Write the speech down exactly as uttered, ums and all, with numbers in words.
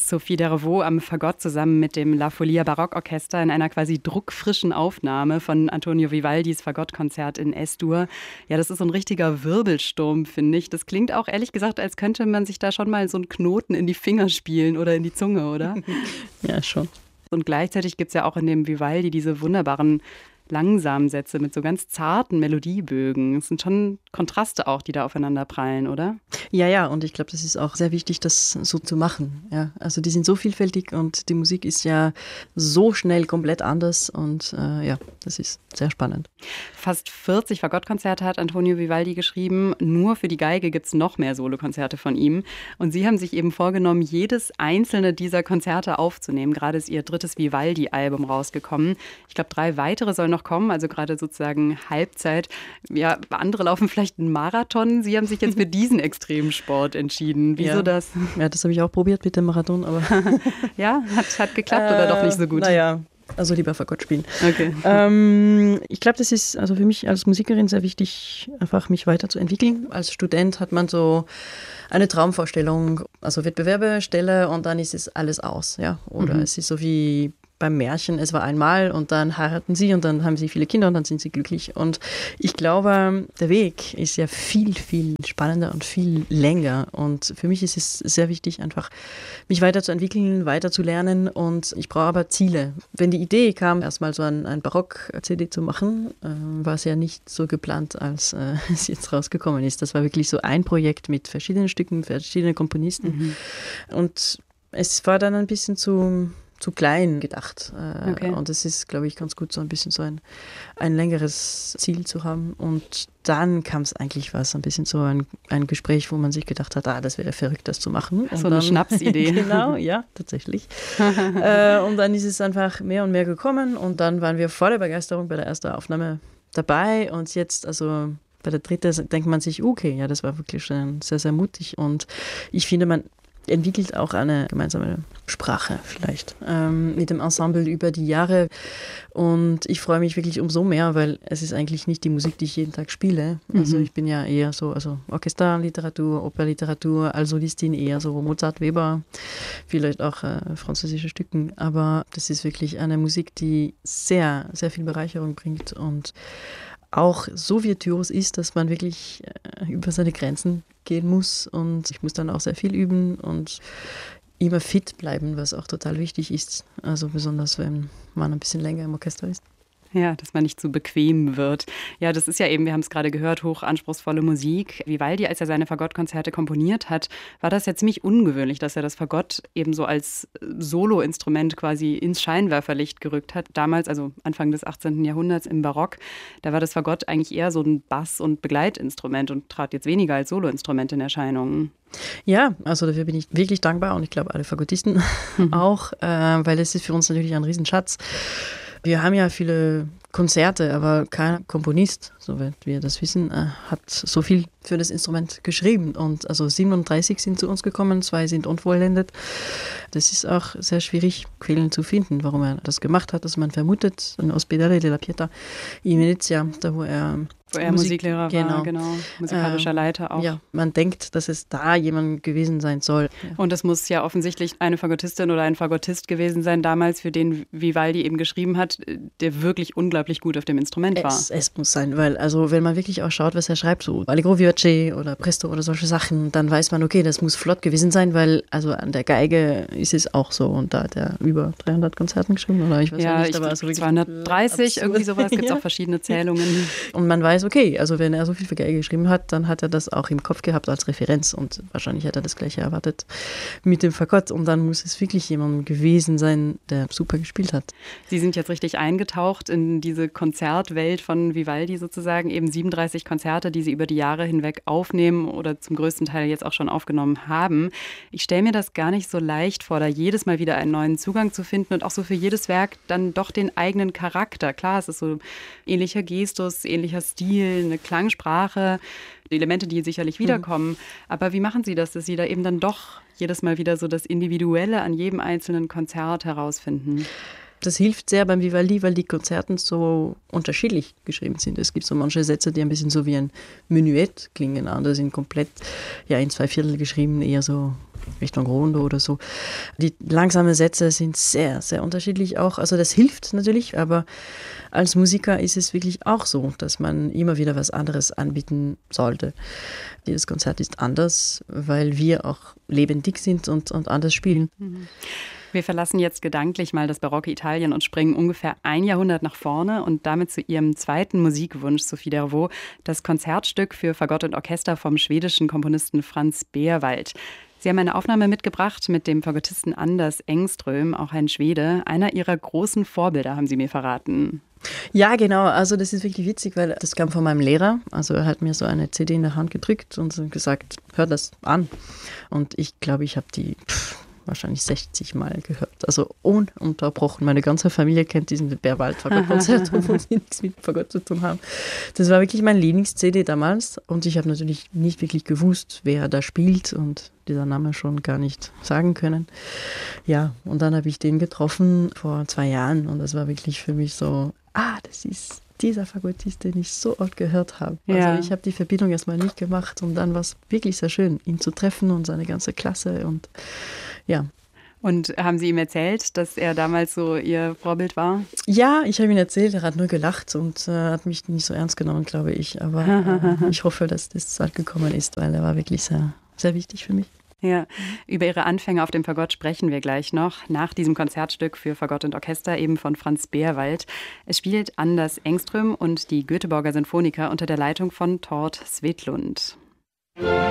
Sophie Dervaux am Fagott zusammen mit dem La Folia Barockorchester in einer quasi druckfrischen Aufnahme von Antonio Vivaldis Fagottkonzert in Es-Dur. Ja, das ist so ein richtiger Wirbelsturm, finde ich. Das klingt auch ehrlich gesagt, als könnte man sich da schon mal so einen Knoten in die Finger spielen oder in die Zunge, oder? Ja, schon. Und gleichzeitig gibt es ja auch in dem Vivaldi diese wunderbaren langsamen Sätze mit so ganz zarten Melodiebögen. Es sind schon Kontraste auch, die da aufeinander prallen, oder? Ja, ja, und ich glaube, das ist auch sehr wichtig, das so zu machen. Ja, also die sind so vielfältig und die Musik ist ja so schnell komplett anders und äh, ja, das ist sehr spannend. Fast vierzig Fagottkonzerte hat Antonio Vivaldi geschrieben. Nur für die Geige gibt es noch mehr Solokonzerte von ihm. Und Sie haben sich eben vorgenommen, jedes einzelne dieser Konzerte aufzunehmen. Gerade ist Ihr drittes Vivaldi-Album rausgekommen. Ich glaube, drei weitere sollen noch kommen, also gerade sozusagen Halbzeit. Ja, andere laufen vielleicht einen Marathon. Sie haben sich jetzt für diesen Extremsport entschieden. Wieso ja. das? Ja, das habe ich auch probiert mit dem Marathon, aber ja, hat, hat geklappt äh, oder doch nicht so gut? Naja, also lieber Fagott spielen. Okay. Ähm, ich glaube, das ist also für mich als Musikerin sehr wichtig, einfach mich weiterzuentwickeln. Als Student hat man so eine Traumvorstellung, also Wettbewerbe, Stelle und dann ist es alles aus. Ja? Oder mhm. es ist so wie beim Märchen, es war einmal und dann heiraten sie und dann haben sie viele Kinder und dann sind sie glücklich. Und ich glaube, der Weg ist ja viel, viel spannender und viel länger. Und für mich ist es sehr wichtig, einfach mich weiterzuentwickeln, weiterzulernen. Und ich brauche aber Ziele. Wenn die Idee kam, erstmal so ein, ein Barock-C D zu machen, äh, war es ja nicht so geplant, als äh, es jetzt rausgekommen ist. Das war wirklich so ein Projekt mit verschiedenen Stücken, verschiedenen Komponisten. Mhm. Und es war dann ein bisschen zu zu klein gedacht. Okay. Und es ist, glaube ich, ganz gut, so ein bisschen so ein, ein längeres Ziel zu haben. Und dann kam es eigentlich was, ein bisschen so ein, ein Gespräch, wo man sich gedacht hat, ah, das wäre verrückt, das zu machen. Und so dann, eine Schnapsidee. Genau, ja, tatsächlich. äh, und dann ist es einfach mehr und mehr gekommen und dann waren wir voller Begeisterung bei der ersten Aufnahme dabei und jetzt, also bei der dritten denkt man sich, okay, ja, das war wirklich schon sehr, sehr mutig und ich finde, man entwickelt auch eine gemeinsame Sprache vielleicht ähm, mit dem Ensemble über die Jahre und ich freue mich wirklich umso mehr, weil es ist eigentlich nicht die Musik, die ich jeden Tag spiele. Also mhm. ich bin ja eher so, also Orchesterliteratur, Operliteratur, als Solistin eher so Mozart, Weber, vielleicht auch äh, französische Stücken, aber das ist wirklich eine Musik, die sehr, sehr viel Bereicherung bringt und auch so virtuos ist, dass man wirklich äh, über seine Grenzen gehen muss und ich muss dann auch sehr viel üben und immer fit bleiben, was auch total wichtig ist, also besonders wenn man ein bisschen länger im Orchester ist. Ja, dass man nicht zu bequem wird. Ja, das ist ja eben, wir haben es gerade gehört, hochanspruchsvolle Musik. Vivaldi, als er seine Fagottkonzerte komponiert hat, war das ja ziemlich ungewöhnlich, dass er das Fagott eben so als Soloinstrument quasi ins Scheinwerferlicht gerückt hat. Damals, also Anfang des achtzehnten Jahrhunderts im Barock, da war das Fagott eigentlich eher so ein Bass- und Begleitinstrument und trat jetzt weniger als Soloinstrument in Erscheinung. Ja, also dafür bin ich wirklich dankbar und ich glaube alle Fagottisten mhm. auch, äh, weil es ist für uns natürlich ein Riesenschatz. Wir haben ja viele Konzerte, aber kein Komponist, soweit wir das wissen, hat so viel für das Instrument geschrieben. Und also siebenunddreißig sind zu uns gekommen, zwei sind unvollendet. Das ist auch sehr schwierig, Quellen zu finden, warum er das gemacht hat. Also man vermutet, in Ospedale della Pietà in Venezia, da wo er Wo er Musik, Musiklehrer genau. war, genau, musikalischer ähm, Leiter auch. Ja, man denkt, dass es da jemand gewesen sein soll. Ja. Und das muss ja offensichtlich eine Fagottistin oder ein Fagottist gewesen sein damals, für den Vivaldi eben geschrieben hat, der wirklich unglaublich gut auf dem Instrument war. Es, es muss sein, weil also wenn man wirklich auch schaut, was er schreibt, so Allegro vivace oder Presto oder solche Sachen, dann weiß man, okay, das muss flott gewesen sein, weil also an der Geige ist es auch so und da hat er über dreihundert Konzerten geschrieben oder ich weiß ja, ja nicht, aber also zweihundertdreißig, absurd. Irgendwie sowas, gibt es ja. auch verschiedene Zählungen. Und man weiß, okay, also wenn er so viel für Geige geschrieben hat, dann hat er das auch im Kopf gehabt als Referenz und wahrscheinlich hat er das Gleiche erwartet mit dem Fagott und dann muss es wirklich jemand gewesen sein, der super gespielt hat. Sie sind jetzt richtig eingetaucht in diese Konzertwelt von Vivaldi sozusagen, eben siebenunddreißig Konzerte, die Sie über die Jahre hinweg aufnehmen oder zum größten Teil jetzt auch schon aufgenommen haben. Ich stelle mir das gar nicht so leicht vor, da jedes Mal wieder einen neuen Zugang zu finden und auch so für jedes Werk dann doch den eigenen Charakter. Klar, es ist so ähnlicher Gestus, ähnlicher Stil, eine Klangsprache, Elemente, die sicherlich wiederkommen. Mhm. Aber wie machen Sie das, dass Sie da eben dann doch jedes Mal wieder so das Individuelle an jedem einzelnen Konzert herausfinden? das hilft sehr beim Vivaldi, weil die Konzerten so unterschiedlich geschrieben sind. Es gibt so manche Sätze, die ein bisschen so wie ein Menuett klingen, andere sind komplett ja, in zwei Viertel geschrieben, eher so Richtung Rondo oder so. Die langsamen Sätze sind sehr, sehr unterschiedlich auch. Also das hilft natürlich, aber als Musiker ist es wirklich auch so, dass man immer wieder was anderes anbieten sollte. Jedes Konzert ist anders, weil wir auch lebendig sind und, und anders spielen. Mhm. Wir verlassen jetzt gedanklich mal das barocke Italien und springen ungefähr ein Jahrhundert nach vorne und damit zu Ihrem zweiten Musikwunsch, Sophie Dervaux, das Konzertstück für Fagott und Orchester vom schwedischen Komponisten Franz Beerwald. Sie haben eine Aufnahme mitgebracht mit dem Fagottisten Anders Engström, auch ein Schwede. Einer Ihrer großen Vorbilder, haben Sie mir verraten. Ja, genau. Also das ist wirklich witzig, weil das kam von meinem Lehrer. Also er hat mir so eine C D in der Hand gedrückt und gesagt, hör das an. Und ich glaube, ich habe die pff, wahrscheinlich sechzig Mal gehört. Also ununterbrochen. Meine ganze Familie kennt diesen Beerwald-Fagott-Konzert, obwohl sie nichts mit Fagott zu tun haben. Das war wirklich mein Lieblings-C D damals. Und ich habe natürlich nicht wirklich gewusst, wer da spielt und dieser Name schon gar nicht sagen können. Ja, und dann habe ich den getroffen vor zwei Jahren und das war wirklich für mich so, ah, das ist dieser Fagottist, den ich so oft gehört habe. Ja. Also ich habe die Verbindung erstmal nicht gemacht und dann war es wirklich sehr schön, ihn zu treffen und seine ganze Klasse und ja. Und haben Sie ihm erzählt, dass er damals so Ihr Vorbild war? Ja, ich habe ihm erzählt, er hat nur gelacht und äh, hat mich nicht so ernst genommen, glaube ich. Aber äh, ich hoffe, dass das angekommen ist, weil er war wirklich sehr, sehr wichtig für mich. Ja, über Ihre Anfänge auf dem Fagott sprechen wir gleich noch, nach diesem Konzertstück für Fagott und Orchester, eben von Franz Beerwald. Es spielt Anders Engström und die Göteborger Sinfoniker unter der Leitung von Tord Svetlund.